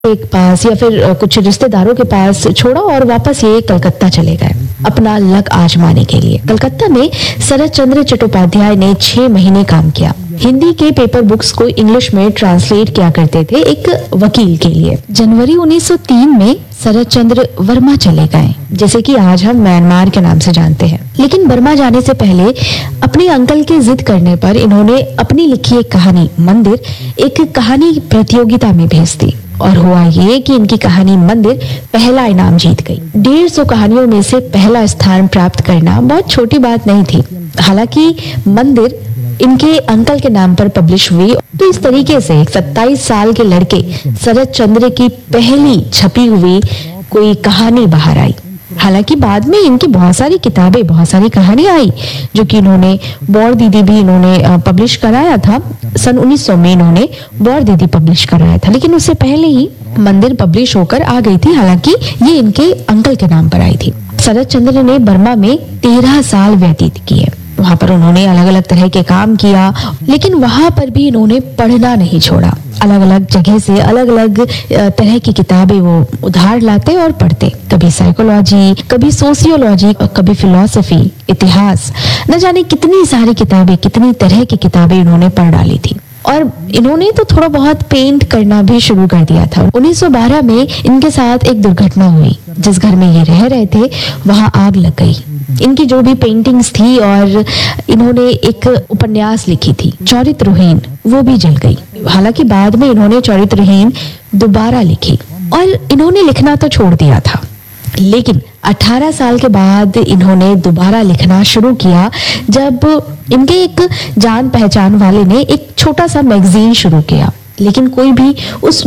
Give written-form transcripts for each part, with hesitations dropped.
के पास या फिर कुछ रिश्तेदारों के पास छोड़ा और वापस ये कलकत्ता चले गए अपना लक आजमाने के लिए। कलकत्ता में शरत चंद्र चट्टोपाध्याय ने 6 महीने काम किया। हिंदी के पेपर बुक्स को इंग्लिश में ट्रांसलेट किया करते थे एक वकील के लिए। जनवरी 1903 में शरत चंद्र वर्मा चले गए, जैसे कि आज हम म्यांमार के नाम से जानते हैं। लेकिन बर्मा जाने से पहले अपने अंकल के जिद करने पर इन्होंने अपनी लिखी एक कहानी मंदिर एक कहानी प्रतियोगिता में भेज दी और हुआ ये कि इनकी कहानी मंदिर पहला इनाम जीत गई। 150 कहानियों में से पहला स्थान प्राप्त करना बहुत छोटी बात नहीं थी। हालांकि मंदिर इनके अंकल के नाम पर पब्लिश हुई, तो इस तरीके से 27 साल के लड़के शरत चंद्र की पहली छपी हुई कोई कहानी बाहर आई। हालांकि बाद में इनकी बहुत सारी किताबें, बहुत सारी कहानी आई, जो कि इन्होंने बौर दीदी भी इन्होंने पब्लिश कराया था। सन 1900 में इन्होंने बौर दीदी पब्लिश कराया था, लेकिन उससे पहले ही मंदिर पब्लिश होकर आ गई थी। हालांकि ये इनके अंकल के नाम पर आई थी। शरत चंद्र ने बर्मा में 13 साल व्यतीत किए। वहां पर उन्होंने अलग अलग तरह के काम किया, लेकिन वहां पर भी इन्होंने पढ़ना नहीं छोड़ा। अलग अलग जगह से अलग अलग तरह की किताबें वो उधार लाते और पढ़ते। कभी साइकोलॉजी, कभी सोशियोलॉजी, कभी फिलॉसफी, इतिहास, न जाने कितनी सारी किताबें, कितनी तरह की किताबें इन्होंने पढ़ डाली थी। और इन्होंने तो थोड़ा बहुत पेंट करना भी शुरू कर दिया था। 1912 में इनके साथ एक दुर्घटना हुई। जिस घर में ये रह रहे थे वहां आग लग गई। इनकी जो भी पेंटिंग्स थी और इन्होंने एक उपन्यास लिखी थी चरित्रहीन, वो भी जल गई। हालांकि बाद में इन्होंने चरित्रहीन दोबारा लिखी और इन्होंने लिखना तो छोड़ दिया था, लेकिन 18 साल के बाद इन्होंने दोबारा लिखना शुरू किया जब इनके एक जान पहचान वाले ने एक छोटा सा मैगजीन शुरू किया। लेकिन कोई भी उस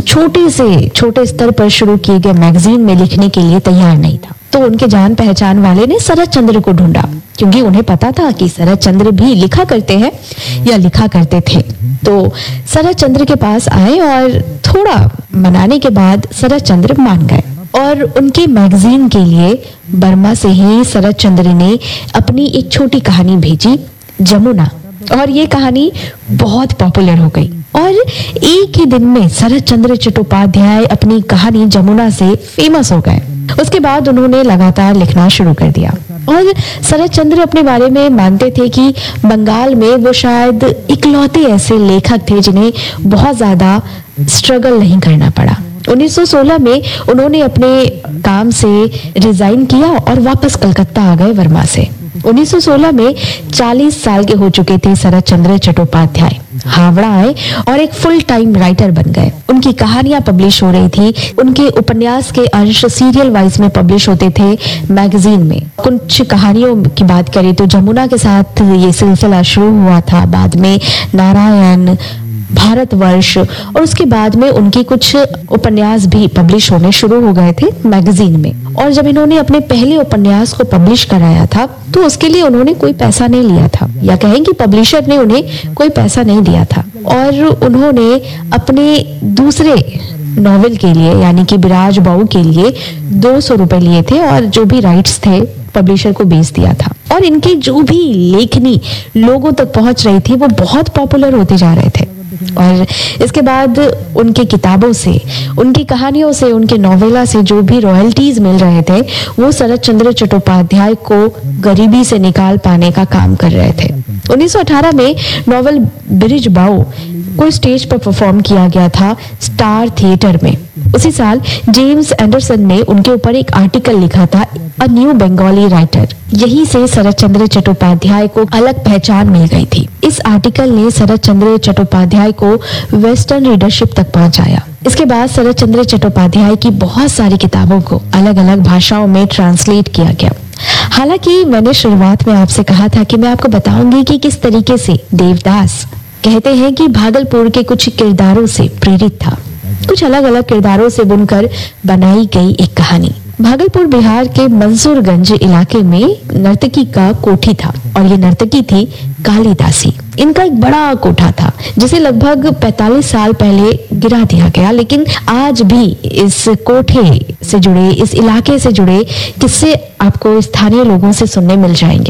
छोटे स्तर पर शुरू किए गए मैगजीन में लिखने के लिए तैयार नहीं था। तो उनके जान पहचान वाले ने शरत चंद्र को ढूंढा, क्योंकि उन्हें पता था कि शरत चंद्र भी लिखा करते हैं या लिखा करते थे। तो शरत चंद्र के पास आए और थोड़ा मनाने के बाद शरत चंद्र मान गए और उनके मैगजीन के लिए बर्मा से ही शरत चंद्र ने अपनी एक छोटी कहानी भेजी, जमुना। और ये कहानी बहुत पॉपुलर हो गई और एक ही दिन में शरत चंद्र चट्टोपाध्याय अपनी कहानी जमुना से फेमस हो गए। उसके बाद उन्होंने लगातार लिखना शुरू कर दिया और शरत चंद्र अपने बारे में मानते थे कि बंगाल में वो शायद इकलौते ऐसे लेखक थे जिन्हें बहुत ज्यादा स्ट्रगल नहीं करना पड़ा। 1916 में उन्होंने अपने काम से रिजाइन किया और वापस कलकत्ता आ गए वर्मा से। 1916 में 40 साल के हो चुके थे शरत चंद्र चट्टोपाध्याय। हावड़ा आए और एक फुल टाइम राइटर बन गए। उनकी कहानियां पब्लिश हो रही थी। उनके उपन्यास के अंश सीरियल वाइज में पब्लिश होते थे मैगजीन में। कुछ कहानियों की बात करें तो जमुना के साथ ये सिलसिला शुरू हुआ था। बाद में नारायण, भारतवर्ष और उसके बाद में उनके कुछ उपन्यास भी पब्लिश होने शुरू हो गए थे मैगजीन में। और जब इन्होंने अपने पहले उपन्यास को पब्लिश कराया था तो उसके लिए उन्होंने कोई पैसा नहीं लिया था, या कहें कि पब्लिशर ने उन्हें कोई पैसा नहीं दिया था। और उन्होंने अपने दूसरे नॉवेल के लिए यानी कि बिराज बाऊ के लिए 200 रुपए लिए थे और जो भी राइट्स थे पब्लिशर को बेच दिया था। और इनकी जो भी लेखनी लोगों तक पहुंच रही थी वो बहुत पॉपुलर होते जा रहे थे। और इसके बाद उनके किताबों से, उनकी कहानियों से, उनके नोवेला से जो भी रॉयल्टीज मिल रहे थे वो शरत चंद्र चट्टोपाध्याय को गरीबी से निकाल पाने का काम कर रहे थे। 1918 में नॉवेल ब्रिज बाऊ को स्टेज पर परफॉर्म किया गया था स्टार थिएटर में। उसी साल जेम्स एंडरसन ने उनके ऊपर एक आर्टिकल लिखा था, अ न्यू बंगाली राइटर। यहीं से शरत चंद्र चट्टोपाध्याय को अलग पहचान मिल गई थी। इस आर्टिकल ने शरत चंद्र चट्टोपाध्याय को वेस्टर्न रीडरशिप तक पहुंचाया। इसके बाद शरत चंद्र चट्टोपाध्याय की बहुत सारी किताबों को अलग अलग भाषाओं में ट्रांसलेट किया गया। हालांकि मैंने शुरुआत में आपसे कहा था कि मैं आपको बताऊंगी कि किस तरीके से देवदास कहते हैं कि भागलपुर के कुछ किरदारों से प्रेरित था। कुछ अलग अलग किरदारों से बुनकर बनाई गई एक कहानी। भागलपुर बिहार के मंसूरगंज इलाके में नर्तकी का कोठी था और ये नर्तकी थी कालिदासी। इनका एक बड़ा कोठा था जिसे लगभग 45 साल पहले गिरा दिया गया, लेकिन आज भी इस कोठे से जुड़े, इस इलाके से जुड़े किस्से आपको स्थानीय लोगों से सुनने मिल जाएंगे।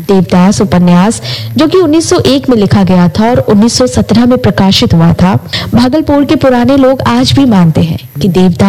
देवदास उपन्यास, जो कि 1901 में लिखा गया था और 1917 में प्रकाशित हुआ था, भागलपुर के पुराने लोग आज भी मानते हैं कि देवदास